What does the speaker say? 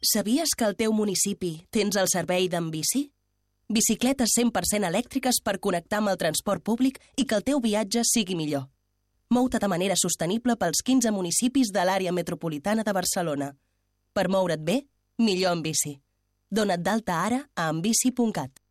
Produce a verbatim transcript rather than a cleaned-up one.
Sabies que al teu municipi tens el servei d'Enbici? Bicicletes cent per cent elèctriques per connectar amb el transport públic i que el teu viatge sigui millor. Mou-te de manera sostenible pels quinze municipis de l'àrea metropolitana de Barcelona. Per moure't bé, millor en bici. Dona't d'alta ara a enbici punt cat.